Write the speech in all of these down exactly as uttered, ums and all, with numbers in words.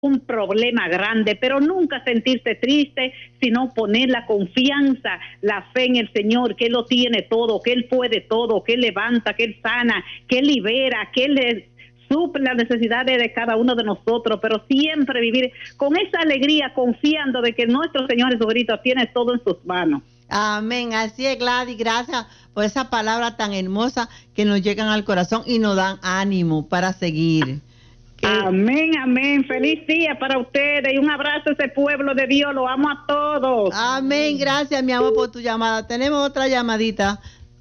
un problema grande, pero nunca sentirse triste, sino poner la confianza, la fe en el Señor, que Él lo tiene todo, que Él puede todo, que Él levanta, que Él sana, que Él libera, que Él le suple las necesidades de cada uno de nosotros, pero siempre vivir con esa alegría, confiando de que nuestro Señor Jesucristo tiene todo en sus manos. Amén, así es, Gladys, gracias por esa palabra tan hermosa que nos llegan al corazón y nos dan ánimo para seguir. Que... Amén, amén, feliz día para ustedes y un abrazo a ese pueblo de Dios, lo amo a todos. Amén, gracias mi amor por tu llamada. Tenemos otra llamadita.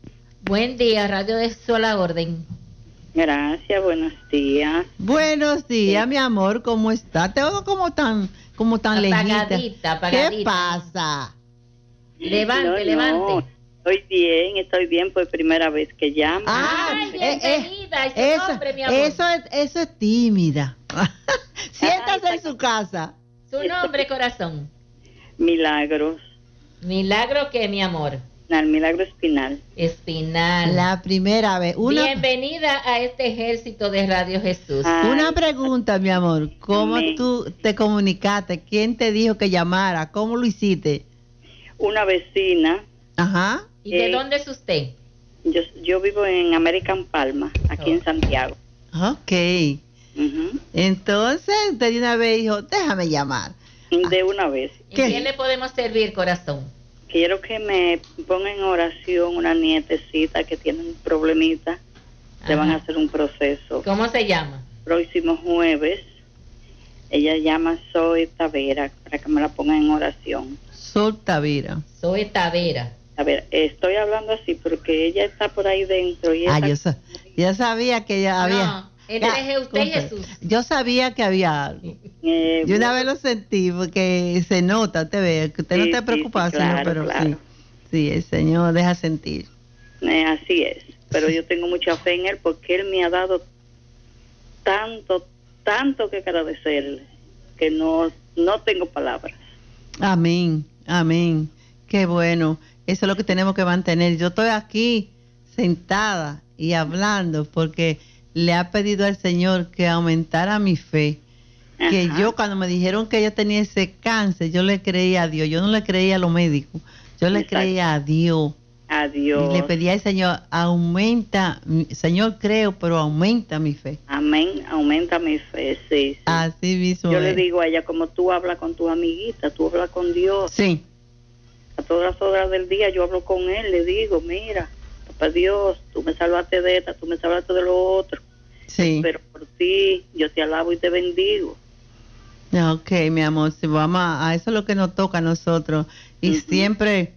Buen día, Radio de Sol a Orden. Gracias, buenos días. Buenos días, sí. Mi amor, ¿cómo está? Te oigo como tan, como tan lejita. Apagadita, apagadita. ¿Qué pasa? Levante, no, levante. No, estoy bien, estoy bien por primera vez que llamo. Ah, Ay, bienvenida, eh, ese eso, nombre, mi amor. Eso es, eso es tímida. Siéntase Ay, en su casa. Su nombre, corazón. Milagros. ¿Milagro qué, mi amor? Al Milagro Espinal. Espinal. La primera vez. Una... Bienvenida a este ejército de Radio Jesús. Ay. Una pregunta, mi amor. ¿Cómo Amén. Tú te comunicaste? ¿Quién te dijo que llamara? ¿Cómo lo hiciste? Una vecina. Ajá. ¿Y de eh, dónde es usted? Yo, yo vivo en American Palma, aquí oh. en Santiago. Ok. Uh-huh. Entonces, de una vez dijo, déjame llamar. De una vez. ¿Y ¿Qué? ¿Quién le podemos servir, corazón? Quiero que me ponga en oración una nietecita que tiene un problemita. Le van a hacer un proceso. ¿Cómo se llama? Próximo jueves. Ella llama Zoe Tavera, para que me la ponga en oración. Zoe Tavera. Zoe Tavera. A ver, estoy hablando así porque ella está por ahí dentro. Y ah, yo, sa- yo sabía que ella había... No, entre usted y Jesús. Yo sabía que había algo. Eh, yo una vez lo sentí porque se nota, te ve, que usted sí, no está preocupado, sí, sí, claro, señor, pero claro. sí, sí, el Señor deja sentir. Eh, así es, pero yo tengo mucha fe en Él porque Él me ha dado tanto, tanto que agradecerle, que no, no tengo palabras. Amén, amén, qué bueno. Eso es lo que tenemos que mantener. Yo estoy aquí sentada y hablando porque le ha pedido al Señor que aumentara mi fe. Ajá. Que yo cuando me dijeron que ella tenía ese cáncer, yo le creía a Dios. Yo no le creía a los médicos. Yo le Exacto. creía a Dios. A Dios. Y le pedí al Señor, aumenta, Señor creo, pero aumenta mi fe. Amén, aumenta mi fe, sí. sí. Así mismo. Yo es. le digo a ella, como tú hablas con tu amiguita, tú hablas con Dios. Sí. A todas las horas del día yo hablo con Él, le digo, mira, papá Dios, tú me salvaste de esta, tú me salvaste de lo otro. Sí. Pero por ti, yo te alabo y te bendigo. Ok, mi amor, si vamos a, a eso es lo que nos toca a nosotros. Y uh-huh. siempre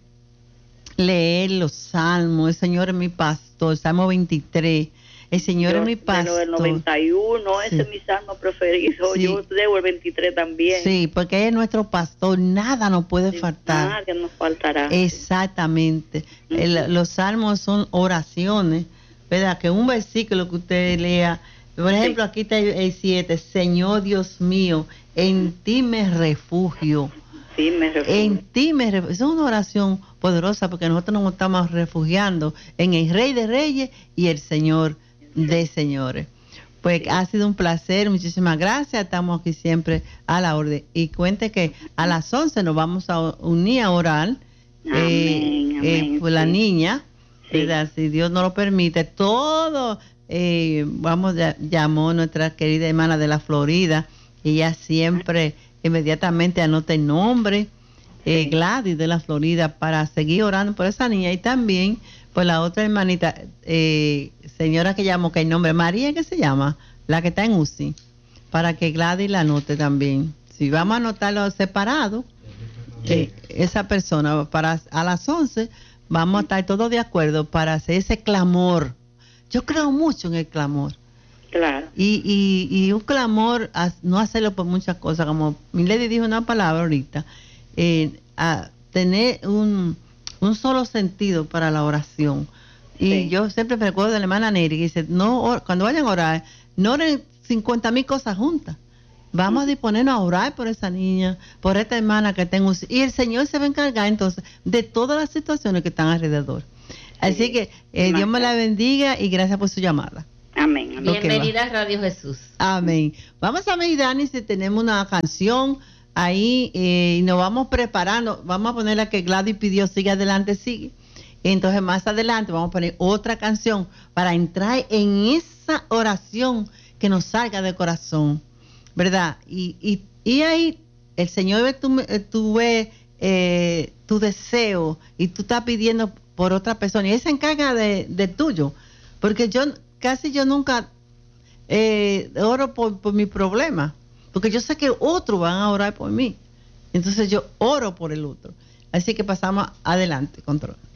leer los salmos. El Señor es mi pastor, Salmo veintitrés. El Señor yo, es mi pastor. El noventa y uno, sí. ese es mi salmo preferido. Sí. Yo debo el veintitrés también. Sí, porque Él es nuestro pastor, nada nos puede sí, faltar. Nada nos faltará. Exactamente. Uh-huh. El, los salmos son oraciones, ¿verdad? Que un versículo que usted lea, por ejemplo, sí. aquí está el siete, Señor Dios mío, en ti me refugio. Sí, me refugio. En ti me refugio. Es una oración poderosa porque nosotros nos estamos refugiando en el Rey de Reyes y el Señor de Señores. Pues sí. Ha sido un placer, muchísimas gracias. Estamos aquí siempre a la orden. Y cuente que a las once nos vamos a unir a orar amén, eh, amén, eh, por sí. la niña. Sí. Si Dios nos lo permite, todo, eh, vamos, ya, llamó nuestra querida hermana de la Florida, ella siempre inmediatamente anota el nombre, eh, sí. Gladys de la Florida, para seguir orando por esa niña y también por la otra hermanita, eh, señora que llamó, que el nombre, María, ¿qué se llama? La que está en U C I, para que Gladys la anote también. Si vamos a anotarlo separado, eh, esa persona, para a las once, vamos a estar todos de acuerdo para hacer ese clamor. Yo creo mucho en el clamor. Claro. Y, y, y un clamor, a, no hacerlo por muchas cosas, como Milady dijo una palabra ahorita, eh, a tener un, un solo sentido para la oración. Y sí. yo siempre me recuerdo de la hermana Neri, que dice, no, cuando vayan a orar, no oren cincuenta mil cosas juntas. Vamos a disponernos a orar por esa niña, por esta hermana que tengo. Y el Señor se va a encargar entonces de todas las situaciones que están alrededor. Así sí, que eh, Dios me la bendiga y gracias por su llamada. Amén. amén. Bienvenida a Radio Jesús. Amén. Vamos a ver, Dani, si tenemos una canción ahí eh, y nos vamos preparando. Vamos a poner la que Gladys pidió, sigue adelante, sigue. Entonces más adelante vamos a poner otra canción para entrar en esa oración que nos salga del corazón, ¿verdad? Y, y, y ahí el Señor ve tu, tu, ve, eh, tu deseo y tú estás pidiendo por otra persona y Él se encarga de, de tuyo, porque yo casi yo nunca eh, oro por, por mi problema, porque yo sé que otros van a orar por mí, entonces yo oro por el otro. Así que pasamos adelante, control.